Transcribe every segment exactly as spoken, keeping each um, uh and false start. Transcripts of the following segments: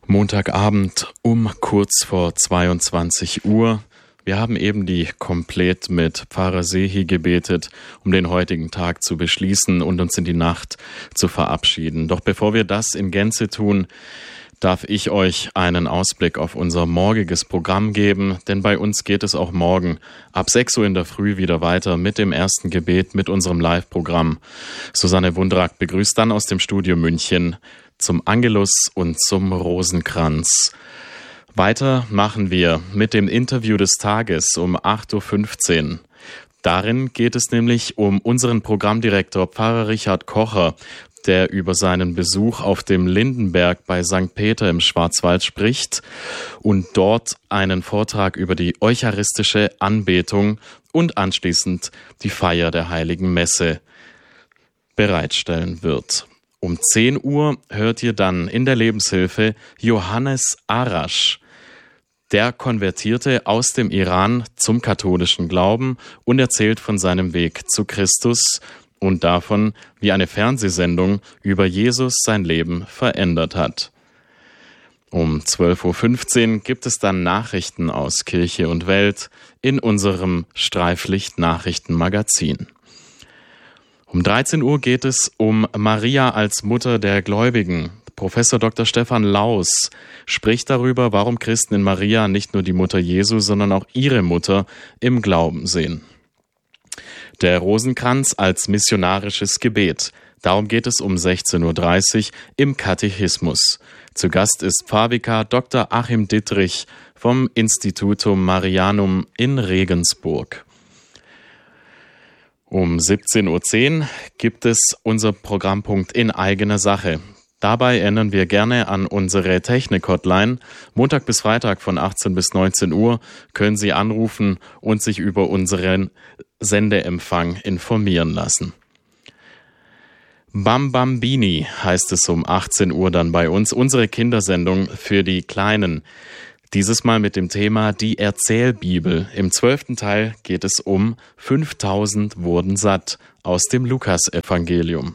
Montagabend um kurz vor zweiundzwanzig Uhr. Wir haben eben die Komplett mit Pfarrer Sehi gebetet, um den heutigen Tag zu beschließen und uns in die Nacht zu verabschieden. Doch bevor wir das in Gänze tun, darf ich euch einen Ausblick auf unser morgiges Programm geben, denn bei uns geht es auch morgen ab sechs Uhr in der Früh wieder weiter mit dem ersten Gebet, mit unserem Live-Programm. Susanne Wundrak begrüßt dann aus dem Studio München zum Angelus und zum Rosenkranz. Weiter machen wir mit dem Interview des Tages um acht Uhr fünfzehn. Darin geht es nämlich um unseren Programmdirektor Pfarrer Richard Kocher, der über seinen Besuch auf dem Lindenberg bei Sankt Peter im Schwarzwald spricht und dort einen Vortrag über die eucharistische Anbetung und anschließend die Feier der Heiligen Messe bereitstellen wird. Um zehn Uhr hört ihr dann in der Lebenshilfe Johannes Arash. Der konvertierte aus dem Iran zum katholischen Glauben und erzählt von seinem Weg zu Christus und davon, wie eine Fernsehsendung über Jesus sein Leben verändert hat. Um zwölf Uhr fünfzehn gibt es dann Nachrichten aus Kirche und Welt in unserem Streiflicht-Nachrichtenmagazin. Um dreizehn Uhr geht es um Maria als Mutter der Gläubigen. Professor Doktor Stefan Laus spricht darüber, warum Christen in Maria nicht nur die Mutter Jesu, sondern auch ihre Mutter im Glauben sehen. Der Rosenkranz als missionarisches Gebet. Darum geht es um sechzehn Uhr dreißig im Katechismus. Zu Gast ist Pfarrvikar Doktor Achim Dittrich vom Institutum Marianum in Regensburg. Um siebzehn Uhr zehn gibt es unser Programmpunkt in eigener Sache. Dabei erinnern wir gerne an unsere Technik-Hotline. Montag bis Freitag von achtzehn bis neunzehn Uhr können Sie anrufen und sich über unseren Sendeempfang informieren lassen. Bambambini heißt es um achtzehn Uhr dann bei uns, unsere Kindersendung für die Kleinen. Dieses Mal mit dem Thema die Erzählbibel. Im zwölften Teil geht es um fünftausend wurden satt aus dem Lukasevangelium.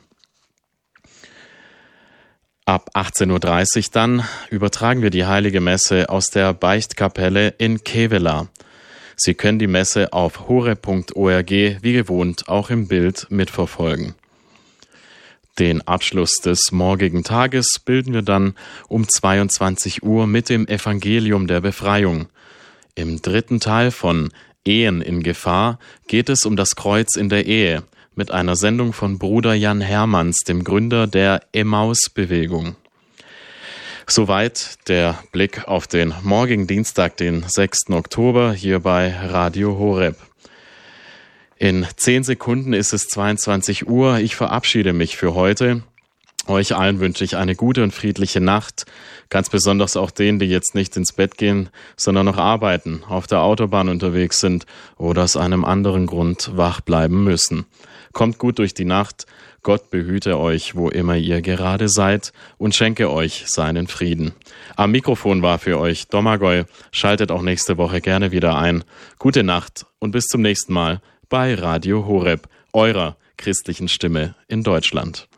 Ab achtzehn Uhr dreißig dann übertragen wir die Heilige Messe aus der Beichtkapelle in Kevela. Sie können die Messe auf horeb punkt org wie gewohnt auch im Bild mitverfolgen. Den Abschluss des morgigen Tages bilden wir dann um zweiundzwanzig Uhr mit dem Evangelium der Befreiung. Im dritten Teil von Ehen in Gefahr geht es um das Kreuz in der Ehe mit einer Sendung von Bruder Jan Hermanns, dem Gründer der Emmaus-Bewegung. Soweit der Blick auf den morgigen Dienstag, den sechsten Oktober, hier bei Radio Horeb. In zehn Sekunden ist es zweiundzwanzig Uhr. Ich verabschiede mich für heute. Euch allen wünsche ich eine gute und friedliche Nacht. Ganz besonders auch denen, die jetzt nicht ins Bett gehen, sondern noch arbeiten, auf der Autobahn unterwegs sind oder aus einem anderen Grund wach bleiben müssen. Kommt gut durch die Nacht. Gott behüte euch, wo immer ihr gerade seid und schenke euch seinen Frieden. Am Mikrofon war für euch Domagoj. Schaltet auch nächste Woche gerne wieder ein. Gute Nacht und bis zum nächsten Mal bei Radio Horeb, eurer christlichen Stimme in Deutschland.